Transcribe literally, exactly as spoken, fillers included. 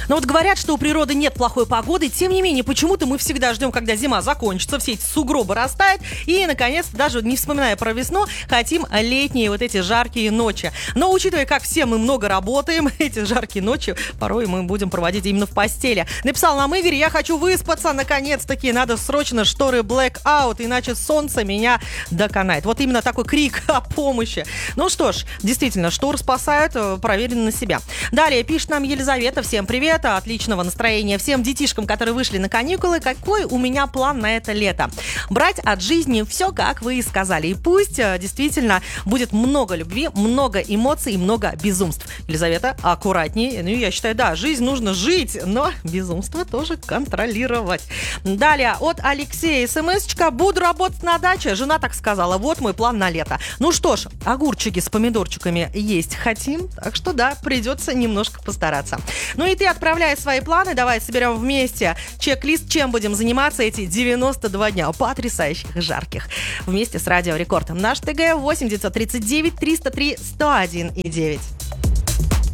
Но вот говорят, что у природы нет плохой погоды, тем не менее, почему-то мы всегда ждем, когда зима закончится, все эти сугробы растают, и, наконец, даже не вспоминая про весну, хотим летние вот эти жаркие ночи. Но, учитывая, как все мы много работаем, эти жаркие ночи порой мы будем проводить именно в постели. Написал нам Игорь: я хочу выспаться, наконец-таки, надо срочно шторы blackout, иначе солнце меня доконает. Вот именно такой крик о помощи. Ну что ж, действительно, штор спасают, проверено на себя. Далее пишет нам Елизавета: всем привет, отличного настроения всем детишкам, которые вышли на каникулы. Какой у меня план на это лето? Брать от жизни все, как вы и сказали. И пусть действительно будет много любви, много эмоций и много безумств. Елизавета, аккуратнее. Ну, я считаю, да, жизнь нужно жить, но безумство тоже контролировать. Далее от Алексея смс-очка: буду работать на даче. Жена так сказала, вот мой план на лето. Ну что ж, огурчики с помидорчиками есть хотим, так что да, придется немножко постараться. Ну и ты отправляй свои планы, давай соберем вместе чек-лист, чем будем заниматься эти девяносто два дня потрясающих и жарких. Вместе с Радио Рекорд. Наш ТГ восемь девятьсот тридцать девять триста три сто один и девять.